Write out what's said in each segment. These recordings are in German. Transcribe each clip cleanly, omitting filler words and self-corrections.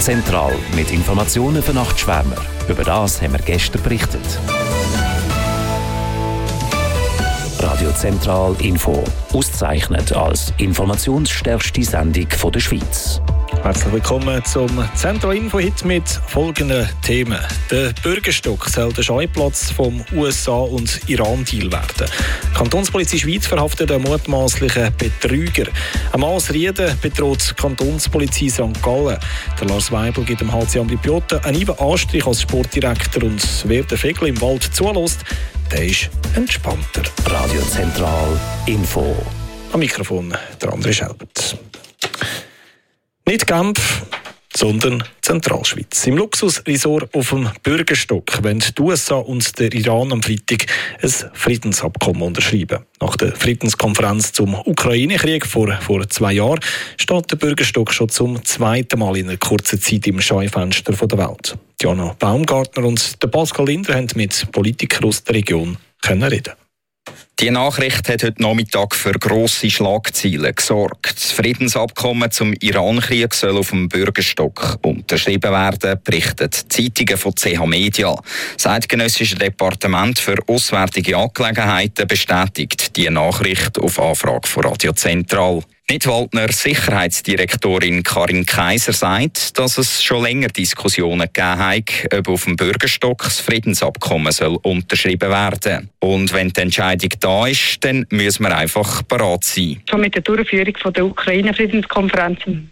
Zentral mit Informationen für Nachtschwärmer. Über das haben wir gestern berichtet. Radio Zentral Info. Ausgezeichnet als informationsstärkste Sendung der Schweiz. Herzlich willkommen zum Zentral Info heute mit folgenden Themen. Der Bürgerstock soll der Scheuplatz vom USA- und Iran-Deal werden. Die Kantonspolizei Schweiz verhaftet einen mutmaßlichen Betrüger. Ein Mann aus Rieden bedroht die Kantonspolizei St. Gallen. Der Lars Weibel gibt dem Halbjahr die Piotte einen Ivan Anstrich als Sportdirektor, und wer den Vogel im Wald zulässt, der ist entspannter. Radio Zentral Info. Am Mikrofon der André Schelbert. Nicht Genf, sondern Zentralschweiz. Im Luxusresort auf dem Bürgerstock wollen die USA und der Iran am Freitag ein Friedensabkommen unterschreiben. Nach der Friedenskonferenz zum Ukraine-Krieg vor 2 Jahren steht der Bürgerstock schon zum 2. Mal in einer kurzen Zeit im Schaufenster der Welt. Diana Baumgartner und der Pascal Linder haben mit Politikern aus der Region reden. Die Nachricht hat heute Nachmittag für grosse Schlagzeilen gesorgt. Das Friedensabkommen zum Iran-Krieg soll auf dem Bürgerstock unterschrieben werden, berichten die Zeitungen von CH Media. Das Eidgenössische Departement für Auswärtige Angelegenheiten bestätigt die Nachricht auf Anfrage von Radio Zentral. Nidwaldner Sicherheitsdirektorin Karin Kaiser sagt, dass es schon länger Diskussionen gegeben hat, ob auf dem Bürgerstock das Friedensabkommen soll unterschrieben werden. Und wenn die Entscheidung da ist, dann müssen wir einfach bereit sein. Schon mit der Durchführung von der Ukraine-Friedenskonferenz am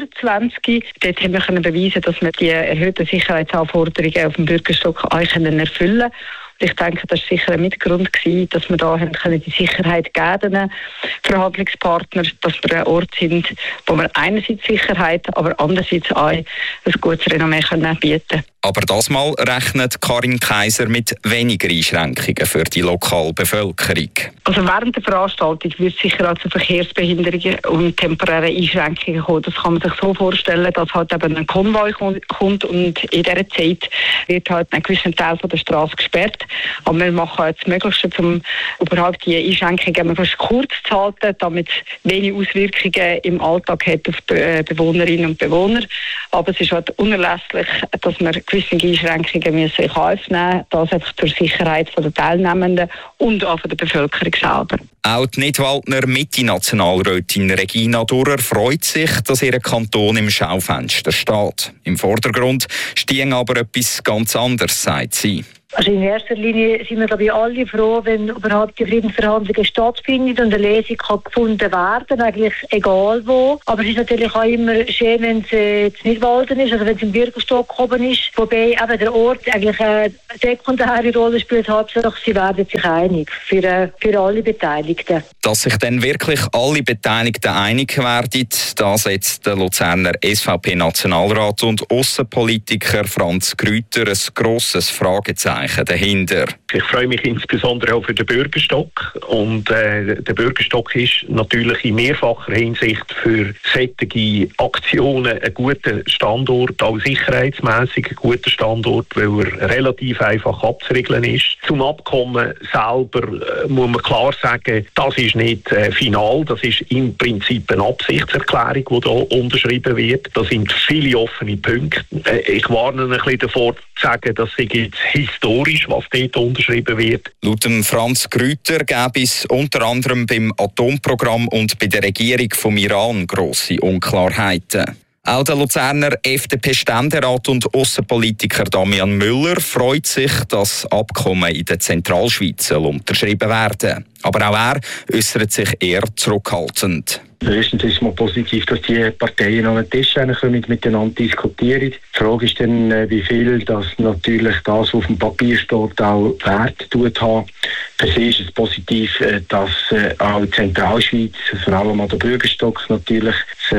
24. Dort haben wir beweisen, dass wir die erhöhten Sicherheitsanforderungen auf dem Bürgerstock erfüllen können. Ich denke, das war sicher ein Mitgrund, dass wir da die Sicherheit geben den Verhandlungspartnern, dass wir ein Ort sind, wo wir einerseits Sicherheit, aber andererseits auch ein gutes Renommee bieten können. Aber das Mal rechnet Karin Kaiser mit weniger Einschränkungen für die lokale Bevölkerung. Also während der Veranstaltung wird es sicher auch zu Verkehrsbehinderungen und temporären Einschränkungen kommen. Das kann man sich so vorstellen, dass halt eben ein Konvoi kommt und in dieser Zeit wird halt ein gewisser Teil von der Straße gesperrt. Aber wir machen jetzt das Möglichste, um überhaupt die Einschränkungen möglichst kurz zu halten, damit es wenig Auswirkungen im Alltag hat auf die Bewohnerinnen und Bewohner. Aber es ist halt unerlässlich, dass wir gewisse Einschränkungen müssen in Kauf nehmen, das einfach zur Sicherheit der Teilnehmenden und auch der Bevölkerung selber. Auch die Nidwaldner Mitte-Nationalrätin Regina Durrer freut sich, dass ihr Kanton im Schaufenster steht. Im Vordergrund steht aber etwas ganz anderes, sagt sie. Also in erster Linie sind wir, glaube ich, alle froh, wenn überhaupt die Friedensverhandlungen stattfinden und eine Lösung kann gefunden werden, eigentlich egal wo. Aber es ist natürlich auch immer schön, wenn es jetzt nicht Walden ist, also wenn es im Bürgerstock oben ist, wobei eben der Ort eigentlich eine sekundäre Rolle spielt. Hauptsache, sie werden sich einig für alle Beteiligten. Dass sich dann wirklich alle Beteiligten einig werden, da setzt der Luzerner SVP-Nationalrat und Aussenpolitiker Franz Grüter ein grosses Fragezeichen dahinter. Ich freue mich insbesondere auch für den Bürgerstock. Und der Bürgerstock ist natürlich in mehrfacher Hinsicht für solche Aktionen ein guter Standort, auch sicherheitsmässig ein guter Standort, weil er relativ einfach abzuregeln ist. Zum Abkommen selber muss man klar sagen, das ist nicht final, das ist im Prinzip eine Absichtserklärung, die hier unterschrieben wird. Da sind viele offene Punkte. Ich warne ein bisschen davor, zu sagen, das sei jetzt historisch, was dort unterschrieben wird. Laut dem Franz Grüter gäbe es unter anderem beim Atomprogramm und bei der Regierung vom Iran grosse Unklarheiten. Auch der Luzerner FDP-Ständerat und Aussenpolitiker Damian Müller freut sich, dass das Abkommen in der Zentralschweiz unterschrieben werden. Aber auch er äußert sich eher zurückhaltend. Erstens ist es mal positiv, dass die Parteien an den Tisch kommen, miteinander diskutieren. Die Frage ist dann, wie viel das natürlich das, was auf dem Papier steht, auch Wert tut haben. Per se ist es positiv, dass auch die Zentralschweiz, vor allem an der Bürgerstock natürlich,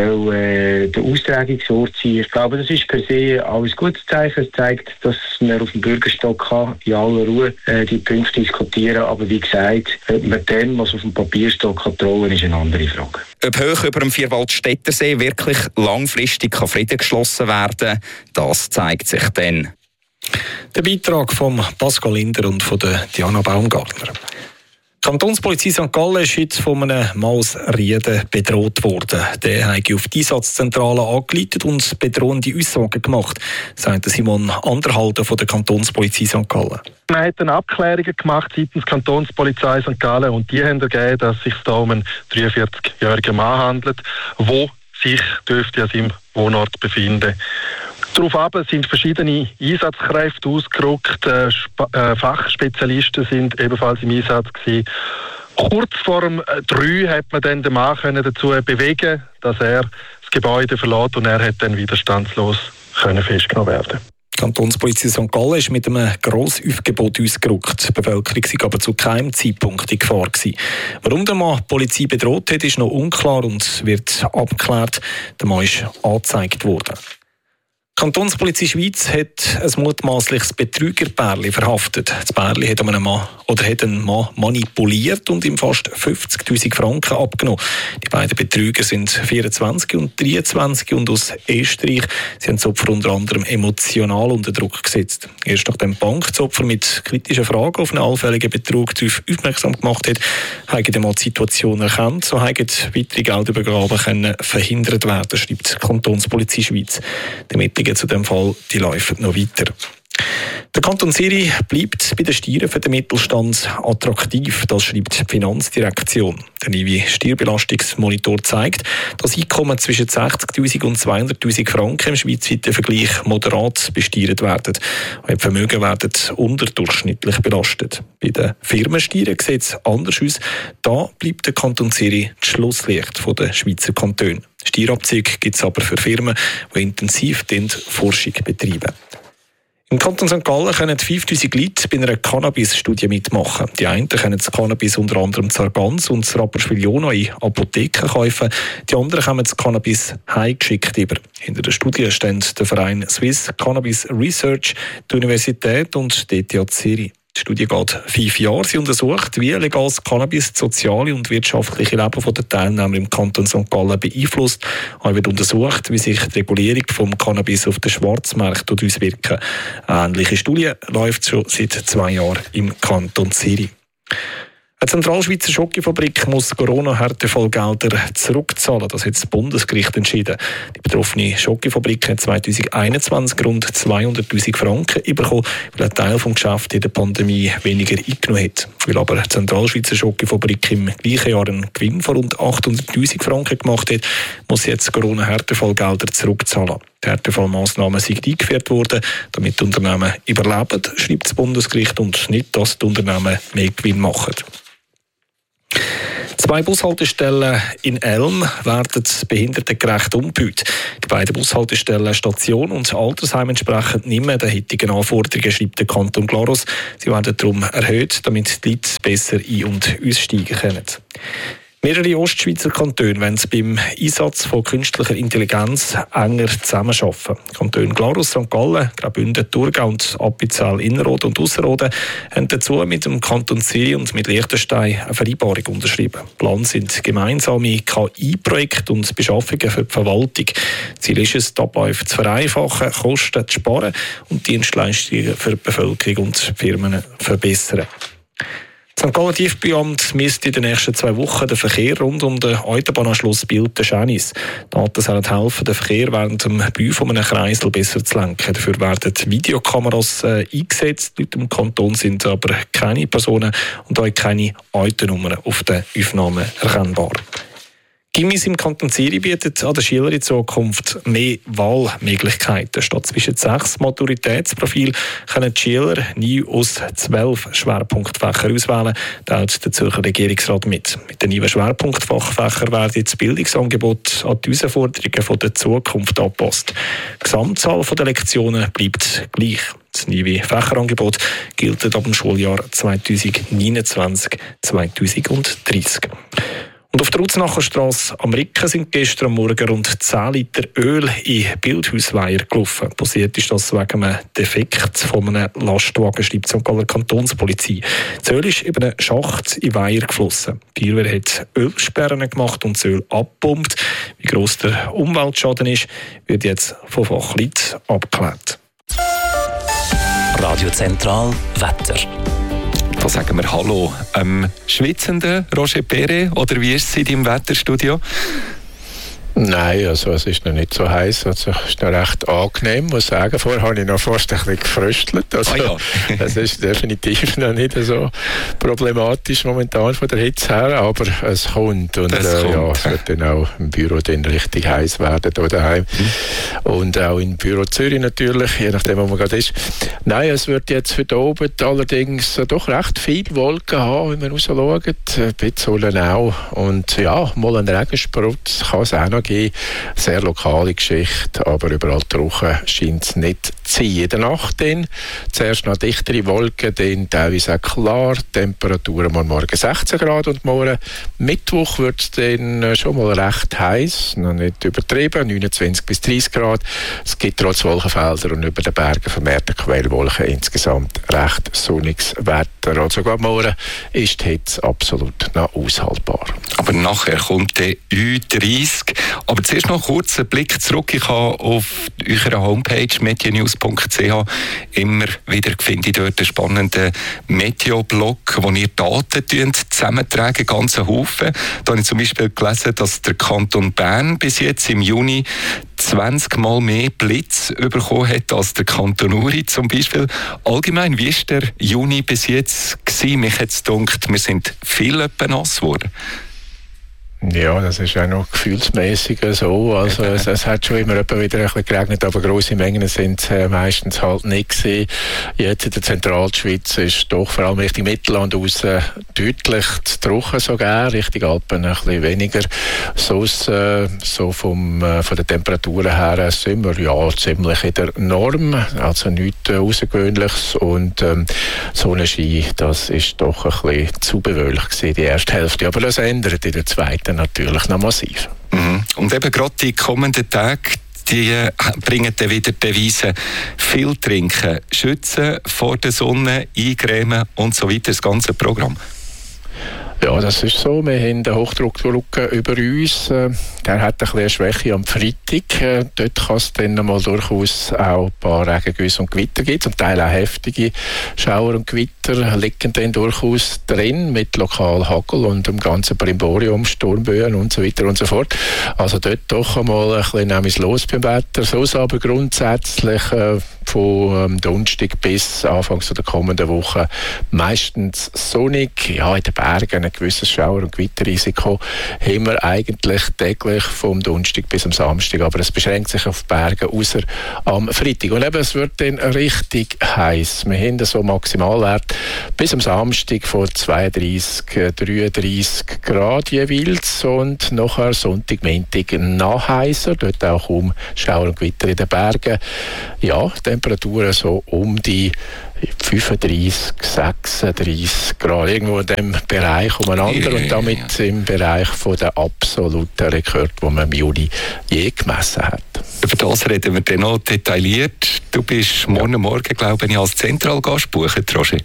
soll der Austragungsort sein. Ich glaube, das ist per se auch ein gutes Zeichen. Es zeigt, dass man auf dem Bürgerstock kann, in aller Ruhe die Punkte diskutieren. Aber wie gesagt, ob man dem, was auf dem Papier steht, kann trauen, ist eine andere Frage. Ob hoch über dem Vierwaldstättersee wirklich langfristig Frieden geschlossen werden kann, das zeigt sich dann. Der Beitrag von Pascal Linder und von Diana Baumgartner. Die Kantonspolizei St. Gallen ist heute von einem Mann aus Rieden bedroht worden. Der hat auf die Einsatzzentrale angeleitet und bedrohende Aussagen gemacht, sagt Simon Anderhalter von der Kantonspolizei St. Gallen. Man hat dann Abklärungen gemacht seitens Kantonspolizei St. Gallen und die haben ergeben, dass es sich da um einen 43-jährigen Mann handelt, der sich dürfte an seinem Wohnort befinden. Daraufhin sind verschiedene Einsatzkräfte ausgerückt, Fachspezialisten sind ebenfalls im Einsatz gewesen. Kurz vor 3 hat man dann den Mann dazu bewegen, dass er das Gebäude verlässt und er hat dann widerstandslos festgenommen werden. Die Kantonspolizei St. Gallen ist mit einem Grossaufgebot ausgerückt. Die Bevölkerung war aber zu keinem Zeitpunkt in Gefahr gewesen. Warum der Mann die Polizei bedroht hat, ist noch unklar und wird abgeklärt. Der Mann ist angezeigt worden. Die Kantonspolizei Schweiz hat ein mutmaßliches Betrügerpärli verhaftet. Das Pärli hat einen Mann manipuliert und ihm fast 50'000 Franken abgenommen. Die beiden Betrüger sind 24 und 23 und aus Österreich. Sie haben das Opfer unter anderem emotional unter Druck gesetzt. Erst nachdem die Bank das Opfer mit kritischen Fragen auf einen allfälligen Betrug darauf aufmerksam gemacht hat, haben die Mann die Situation erkannt. So haben weitere Geldübergaben verhindert werden, schreibt die Kantonspolizei Schweiz. Die zu dem Fall, die laufen noch weiter. Der Kanton Zürich bleibt bei den Steuern für den Mittelstand attraktiv, das schreibt die Finanzdirektion. Der neue Steuerbelastungsmonitor zeigt, dass Einkommen zwischen 60'000 und 200'000 Franken im schweizweiten Vergleich moderat besteuert werden. Die Vermögen werden unterdurchschnittlich belastet. Bei den Firmensteuern sieht es anders aus. Da bleibt der Kanton Zürich das Schlusslicht der Schweizer Kantone. Steuerabzüge gibt es aber für Firmen, die intensiv Forschung betreiben. Im Kanton St. Gallen können 5'000 Leute bei einer Cannabis-Studie mitmachen. Die einen können das Cannabis unter anderem Zargans und das Rapperswil-Jono in Apotheken kaufen. Die anderen kommen das Cannabis heimgeschickt über. Hinter der Studie stehen der Verein Swiss Cannabis Research, die Universität und die ETH Zürich. Die Studie geht 5 Jahre. Sie untersucht, wie legales Cannabis das soziale und wirtschaftliche Leben der Teilnehmer im Kanton St. Gallen beeinflusst. Auch wird untersucht, wie sich die Regulierung vom Cannabis auf den Schwarzmarkt auswirkt. Eine ähnliche Studie läuft schon seit 2 Jahren im Kanton Zürich. Eine Zentralschweizer Schokofabrik muss Corona-Härtefallgelder zurückzahlen. Das hat das Bundesgericht entschieden. Die betroffene Schokofabrik hat 2021 rund 200'000 Franken bekommen, weil ein Teil des Geschäfts in der Pandemie weniger eingenommen hat. Weil aber die Zentralschweizer Schokofabrik im gleichen Jahr einen Gewinn von rund 800'000 Franken gemacht hat, muss sie jetzt Corona-Härtefallgelder zurückzahlen. Die Härtefallmassnahmen sind eingeführt worden, damit die Unternehmen überleben, schreibt das Bundesgericht, und nicht, dass die Unternehmen mehr Gewinn machen. 2 Bushaltestellen in Elm werden behindertengerecht umgebaut. Die beiden Bushaltestellen Station und Altersheim entsprechen nicht mehr den heutigen Anforderungen, schreibt der Kanton Glarus. Sie werden darum erhöht, damit die Leute besser ein- und aussteigen können. Mehrere Ostschweizer Kantone wollen beim Einsatz von künstlicher Intelligenz enger zusammenarbeiten. Die Kantone Glarus, St. Gallen, Graubünden, Thurgau und Appenzell Innerrhoden und Ausserrhoden haben dazu mit dem Kanton Zürich und mit Liechtenstein eine Vereinbarung unterschrieben. Plan sind gemeinsame KI-Projekte und Beschaffungen für die Verwaltung. Ziel ist es, die Abläufe zu vereinfachen, Kosten zu sparen und Dienstleistungen für die Bevölkerung und Firmen zu verbessern. Das St. Gallen Tiefbauamt misst in den nächsten 2 Wochen den Verkehr rund um den Autobahnanschluss Bilten-Schänis. Daten sollen helfen, den Verkehr während dem Bau von einem Kreisel besser zu lenken. Dafür werden Videokameras eingesetzt. Laut dem Kanton sind aber keine Personen und auch keine Autonummern auf den Aufnahmen erkennbar. Gimmis im Kanton Zürich bietet an den Schülern in Zukunft mehr Wahlmöglichkeiten. Statt zwischen 6 Maturitätsprofilen können die Schüler nie aus 12 Schwerpunktfächern auswählen, teilt der Zürcher Regierungsrat mit. Mit den neuen Schwerpunktfachfächern werden das Bildungsangebot an die Herausforderungen der Zukunft angepasst. Die Gesamtzahl der Lektionen bleibt gleich. Das neue Fächerangebot gilt ab dem Schuljahr 2029/2030. Und auf der Uznacher Strasse am Ricken sind gestern Morgen rund 10 Liter Öl in Bildhausweiher gelaufen. Passiert ist das wegen einem Defekt von einem Lastwagen, schreibt die St. Galler Kantonspolizei. Das Öl ist über einen Schacht in Weiher geflossen. Die Feuerwehr hat Ölsperren gemacht und das Öl abgepumpt. Wie gross der Umweltschaden ist, wird jetzt von Fachleuten abgeklärt. Radio Zentral Wetter. Da sagen wir Hallo. Schwitzenden Roger Perret, oder wie ist es in deinem Wetterstudio? Nein, also es ist noch nicht so heiß, also es ist noch recht angenehm, muss ich sagen. Vorher habe ich noch fast ein bisschen gefröstelt, also es ist definitiv noch nicht so problematisch momentan von der Hitze her, aber es kommt und ja, es wird dann auch im Büro dann richtig heiß werden hier daheim und auch im Büro Zürich natürlich, je nachdem wo man gerade ist. Nein, es wird jetzt für da oben allerdings doch recht viele Wolken haben, wenn man rausschauen, ein bisschen Sonne auch und ja, mal ein Regensprutz kann es auch noch geben. Sehr lokale Geschichte, aber überall trocken scheint es nicht zu sein. In der Nacht dann zuerst noch dichtere Wolken, dann teilweise auch klar, Temperaturen am Morgen 16 Grad und morgen Mittwoch wird es dann schon mal recht heiß, noch nicht übertrieben, 29 bis 30 Grad. Es gibt trotz Wolkenfelder und über den Bergen vermehrte Quellwolken, insgesamt recht sonniges Wetter. Also sogar morgen ist die Hitze absolut noch aushaltbar. Aber nachher kommt der U30. Aber zuerst noch kurz einen Blick zurück. Ich habe auf eurer Homepage medianews.ch immer wieder finde ich dort einen spannenden Meteo-Blog, wo ihr Daten zusammentragen, ganzen Haufen. Da habe ich zum Beispiel gelesen, dass der Kanton Bern bis jetzt im Juni 20 Mal mehr Blitz bekommen hat als der Kanton Uri zum Beispiel. Allgemein, wie war der Juni bis jetzt gewesen? Mich hat es gedacht, wir sind viel nass geworden. Ja, das ist auch noch gefühlsmäßig so. Also es hat schon immer wieder ein bisschen geregnet, aber grosse Mengen sind es meistens halt nicht gewesen. Jetzt in der Zentralschweiz ist doch vor allem Richtung Mittelland raus deutlich zu trocken sogar, Richtung Alpen ein bisschen weniger. So von der Temperatur her sind wir ja ziemlich in der Norm, also nichts Außergewöhnliches und Sonnenschein, das ist doch ein bisschen zu bewölkt gewesen, die erste Hälfte, aber das ändert in der zweiten natürlich noch massiv. Und eben gerade die kommenden Tage, die bringen dann wieder die Devise viel trinken, schützen vor der Sonne, eincremen und so weiter, das ganze Programm. Ja, das ist so. Wir haben den Hochdruckdruck über uns. Der hat ein bisschen eine Schwäche am Freitag. Dort kann es dann mal durchaus auch ein paar Regengüsse und Gewitter geben. Zum Teil auch heftige Schauer und Gewitter liegen dann durchaus drin mit lokal Hagel und dem ganzen Brimborium, Sturmböen und so weiter und so fort. Also dort doch einmal ein bisschen los beim Wetter. So ist aber grundsätzlich von Donnerstag bis Anfang der kommenden Woche meistens sonnig. Ja, in den Bergen ein gewisses Schauer- und Gewitterrisiko haben wir eigentlich täglich vom Donnerstag bis am Samstag, aber es beschränkt sich auf die Berge außer am Freitag. Und eben, es wird dann richtig heiß. Wir haben so Maximalwert bis am Samstag von 32, 33 Grad jeweils und nachher Sonntag, Montag noch heißer, dort auch kaum Schauer und Gewitter in den Bergen. Ja, Temperaturen so um die 35, 36 Grad, irgendwo in diesem Bereich umeinander und damit im Bereich von der absoluten Rekord, den man im Juli je gemessen hat. Über das reden wir dann noch detailliert. Du bist morgen Morgen, glaube ich, als Zentralgast buchen, Roger.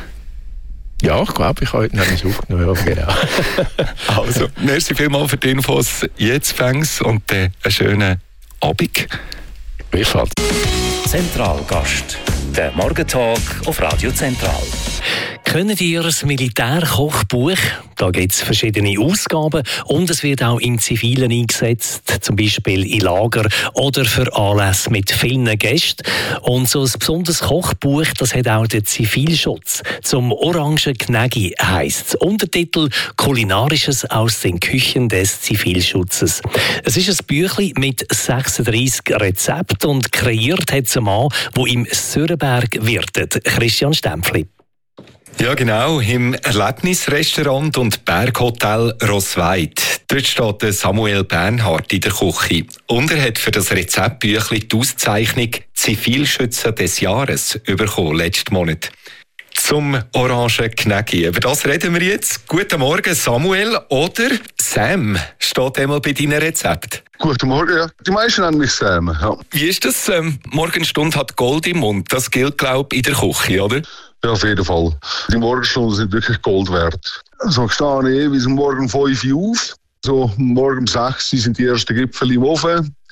Ja, ich glaube, ich habe heute noch nicht aufgenommen. Genau. Also, merci vielmals für die Infos. Jetzt fängst und einen schönen Abend. Gleichfalls. Zentralgast. Der Morgentalk auf Radio Zentral. Kennt ihr das Militärkochbuch? Da gibt es verschiedene Ausgaben und es wird auch im Zivilen eingesetzt, zum Beispiel in Lager oder für Anlässe mit vielen Gästen. Und so ein besonderes Kochbuch, das hat auch der Zivilschutz. Zum Orangen Gnägi heisst es. Untertitel «Kulinarisches aus den Küchen des Zivilschutzes». Es ist ein Büchlein mit 36 Rezepten und kreiert hat es ein Mann, der im Sörenberg wirtet. Christian Stempfli. Ja, genau, im Erlebnisrestaurant und Berghotel Rossweid. Dort steht Samuel Bernhard in der Küche. Und er hat für das Rezeptbüchlein die Auszeichnung Zivilschützer des Jahres bekommen, letzten Monat. Zum Orangen Gnägi. Über das reden wir jetzt. Guten Morgen, Samuel. Oder Sam steht einmal bei deinem Rezept. Guten Morgen, ja. Die meisten nennen mich Sam. Ja. Wie ist das? Morgenstunde hat Gold im Mund. Das gilt, glaube ich, in der Küche, oder? Ja, auf jeden Fall. Die Morgenstunden sind wirklich Gold wert. So stehe ich bis morgen 5 Uhr auf. So morgen um 6 Uhr sind die ersten Gipfel im Ofen.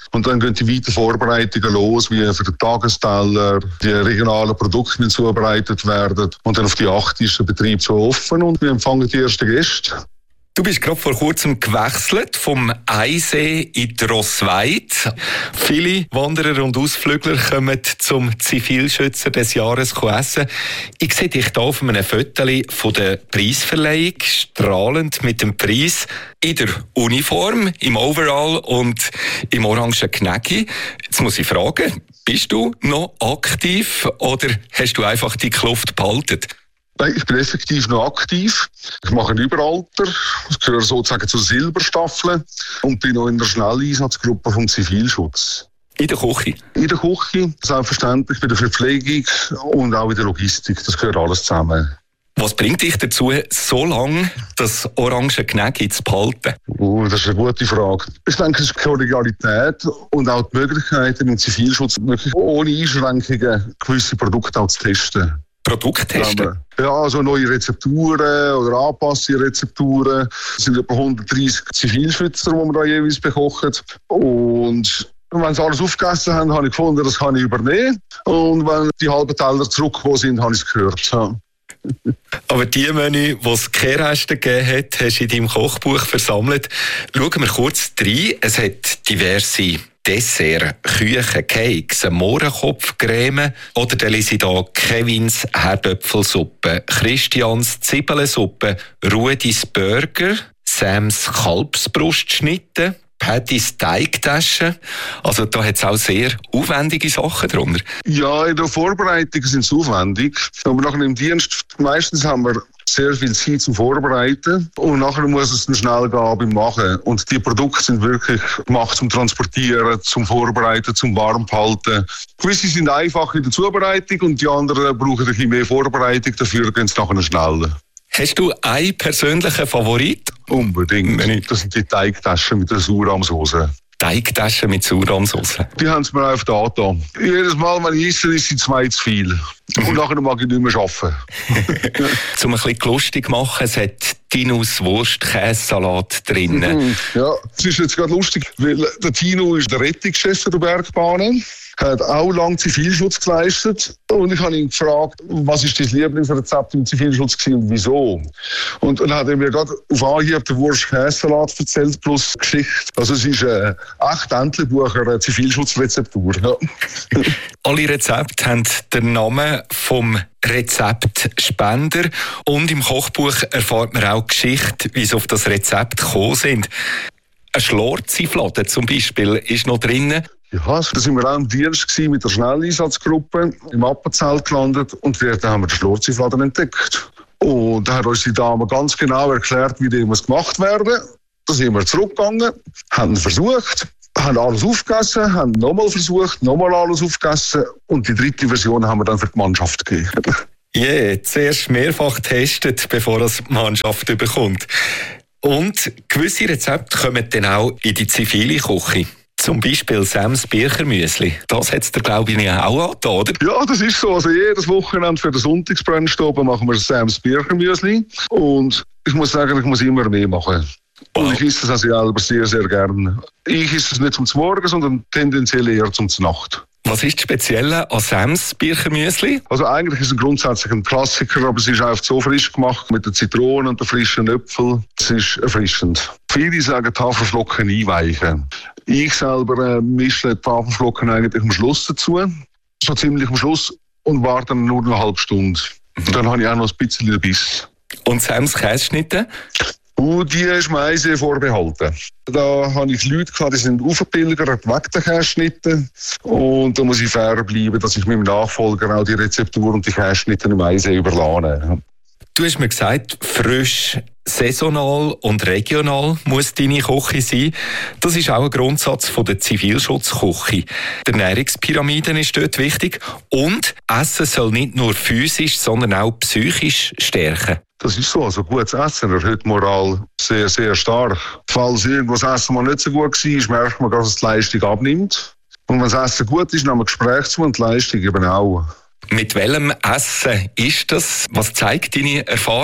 Und dann gehen die weiteren Vorbereitungen los, wie für den Tagesteller, die regionalen Produkte müssen zubereitet werden. Und dann auf die 8 ist der Betrieb schon offen und wir empfangen die ersten Gäste. Du bist gerade vor kurzem gewechselt vom Eisee in die Rossweid. Viele Wanderer und Ausflügler kommen zum Zivilschützer des Jahres essen. Ich sehe dich hier auf einem Foto von der Preisverleihung, strahlend mit dem Preis in der Uniform, im Overall und im orangen Knäcki. Jetzt muss ich fragen, bist du noch aktiv oder hast du einfach die Kluft behalten? Nein, ich bin effektiv noch aktiv. Ich mache ein Überalter. Ich gehöre sozusagen zur Silberstaffel und bin noch in der Schnelleinsatzgruppe vom Zivilschutz. In der Küche? In der Küche, selbstverständlich, bei der Verpflegung und auch in der Logistik. Das gehört alles zusammen. Was bringt dich dazu, so lange das orange Knäcki zu behalten? Das ist eine gute Frage. Ich denke, es ist die Kollegialität und auch die Möglichkeiten im Zivilschutz, wirklich ohne Einschränkungen gewisse Produkte auch zu testen. Produkte testen? Ja, also neue Rezepturen oder angepasste Rezepturen. Es sind etwa 130 Zivilschützer, die wir da jeweils bekochen. Und wenn sie alles aufgegessen haben, habe ich gefunden, das kann ich übernehmen. Und wenn die halben Teller zurückgekommen sind, habe ich es gehört. Ja. Aber die Menü, die es Kehrreste gegeben hat, hast du in deinem Kochbuch versammelt. Schauen wir kurz rein. Es hat diverse Dessert, Küchen, Cakes, Mohrenkopfcreme oder dann lese ich da Kevins Herdöpfelsuppe, Christians Zwiebelsuppe, Rudis Burger, Sams Kalbsbrustschnitte, Pattys Teigtaschen. Also da hat es auch sehr aufwendige Sachen drunter. Ja, in der Vorbereitung sind es aufwendig. Aber nachher im Dienst, meistens haben wir sehr viel Zeit zum Vorbereiten und nachher muss es dann schnell gehen beim Machen. Und die Produkte sind wirklich gemacht zum Transportieren, zum Vorbereiten, zum Warmhalten. Gewisse sind einfach in der Zubereitung und die anderen brauchen ein bisschen mehr Vorbereitung, dafür gehen es nachher schnell. Hast du einen persönlichen Favorit? Unbedingt. Das sind die Teigtaschen mit der Sauerrahmsauce. Teigtaschen mit Sauerrahmsauce? Die haben es mir einfach da getan. Jedes Mal, wenn ich esse, ist sie 2 zu viel. Und nachher mag ich nicht mehr arbeiten. Zum ein bisschen lustig machen, es hat Tinus Wurst-Käsesalat drin. Ja, es ist jetzt gerade lustig, weil der Tino ist der Rettungschef der Bergbahnen. Er hat auch lange Zivilschutz geleistet. Und ich habe ihn gefragt, was ist dein Lieblingsrezept im Zivilschutz gewesen und wieso? Und dann hat er mir gerade auf Anhieb den Wurst-Käsesalat erzählt, plus Geschichte. Also es ist echt Entlebucher, eine Zivilschutzrezeptur. Ja. Alle Rezepte haben den Namen vom Rezeptspender und im Kochbuch erfahrt man auch Geschichte, wie sie auf das Rezept gekommen sind. Eine Schlorzi-Fladen zum Beispiel ist noch drin. Ja, da waren wir auch im Dienst mit der Schnelleinsatzgruppe im Appenzelt gelandet und dort haben wir den Schlorzi-Fladen entdeckt. Und da hat uns die Dame ganz genau erklärt, wie die gemacht werden muss. Da sind wir zurückgegangen, haben versucht, haben alles aufgegessen, haben nochmal versucht, nochmal alles aufgegessen und die 3. Version haben wir dann für die Mannschaft gegeben. Zuerst mehrfach getestet, bevor das die Mannschaft bekommt. Und gewisse Rezepte kommen dann auch in die zivile Küche. Zum Beispiel Sams Birchermüsli. Das hat es dir, glaube ich, auch angetan, oder? Ja, das ist so. Also jedes Wochenende für den Sonntagsbrennstoff machen wir Sams Birchermüsli. Und ich muss sagen, ich muss immer mehr machen. Und ich esse das selber sehr, sehr gerne. Ich esse es nicht zum Morgen, sondern tendenziell eher zum Nacht. Was ist das Spezielle an Sams Birchermüsli? Also eigentlich ist es grundsätzlich ein Klassiker, aber es ist einfach so frisch gemacht mit den Zitronen und den frischen Äpfeln. Es ist erfrischend. Viele sagen Haferflocken einweichen. Ich selber mische die Haferflocken eigentlich am Schluss dazu, so ziemlich am Schluss, und warte dann nur eine halbe Stunde. Dann habe ich auch noch ein bisschen Biss. Und Sams Käseschnitte? Die ist mir Eisee vorbehalten. Da habe ich Leute gehabt, die sind aufgepilgert, weg den Käseschnitten. Und da muss ich fair bleiben, dass ich meinem Nachfolger auch die Rezeptur und die Käseschnitten im Eisee überlasse. Du hast mir gesagt, frisch, saisonal und regional muss deine Küche sein. Das ist auch ein Grundsatz von der Zivilschutzküche. Die Ernährungspyramide ist dort wichtig. Und Essen soll nicht nur physisch, sondern auch psychisch stärken. Das ist so. Also gutes Essen erhöht die Moral sehr, sehr stark. Falls irgendwas Essen mal nicht so gut war, merkt man, dass es die Leistung abnimmt. Und wenn das Essen gut ist, nehmen wir Gespräch zu und die Leistung eben auch. Mit welchem Essen ist das? Was zeigt deine Erfahrung?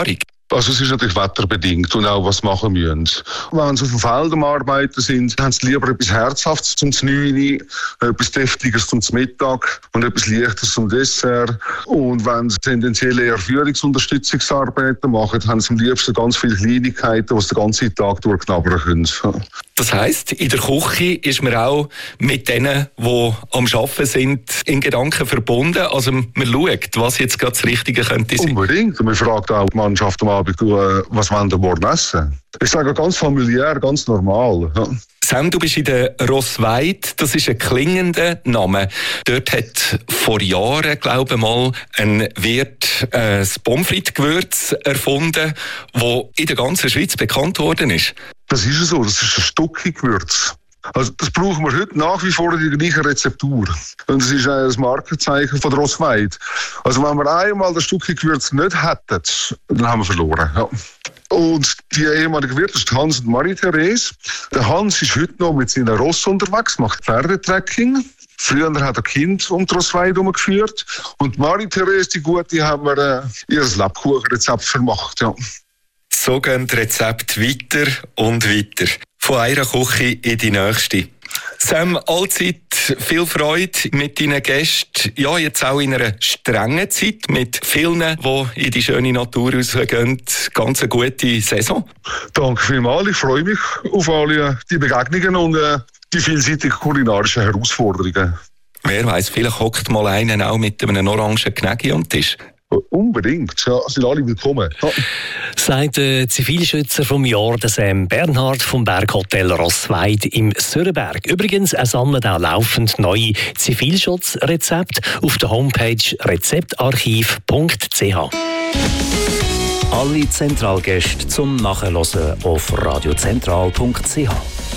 Also es ist natürlich wetterbedingt und auch was machen müssen. Wenn sie auf dem Feld am Arbeiten sind, haben sie lieber etwas Herzhaftes zum 9, etwas Deftiges zum Mittag und etwas Leichteres zum Dessert. Und wenn sie tendenziell eher Führungsunterstützungsarbeiten machen, haben sie am liebsten ganz viele Kleinigkeiten, die sie den ganzen Tag durchknabbern können. Das heisst, in der Küche ist man auch mit denen, die am Arbeiten sind, in Gedanken verbunden. Also man schaut, was jetzt gerade das Richtige könnte sein. Unbedingt. Und man fragt auch die Mannschaft am Abend, was wollen wir morgen essen? Ich sage ganz familiär, ganz normal. Ja. Sam, du bist in der Rossweid, das ist ein klingender Name. Dort hat vor Jahren, glaube ich mal, ein Wirt das Pommes-frites-Gewürz erfunden, das in der ganzen Schweiz bekannt worden ist. Das ist so, das ist ein Stucki-Gewürz. Also das brauchen wir heute nach wie vor in der gleichen Rezeptur. Und das ist ein Markenzeichen von der Rossweid. Also wenn wir einmal das Stucki-Gewürz nicht hätten, dann haben wir verloren. Ja. Und die ehemalige Wirte ist Hans und Marie-Therese. Der Hans ist heute noch mit seinen Ross unterwegs, macht Pferdetrekking. Früher hat er Kind um die Rossweid herumgeführt. Und Marie-Therese, die Gute, haben wir ihr Lebkuchenrezept vermacht. Ja. So gehen die Rezepte weiter und weiter. Von einer Küche in die nächste. Sam, allzeit viel Freude mit deinen Gästen. Ja, jetzt auch in einer strengen Zeit mit vielen, die in die schöne Natur rausgehen. Ganz eine gute Saison. Danke vielmals. Ich freue mich auf alle die Begegnungen und die vielseitigen kulinarischen Herausforderungen. Wer weiss, vielleicht hockt mal einen auch mit einem orangen Knägi am Tisch. Unbedingt, ja, sind alle willkommen. Ja. Sagt der Zivilschützer vom Jahr, der Sam Bernhard vom Berghotel Rossweid im Sörenberg. Übrigens, er sammelt auch laufend neue Zivilschutzrezepte auf der Homepage rezeptarchiv.ch. Alle Zentralgäste zum Nachhören auf radiozentral.ch.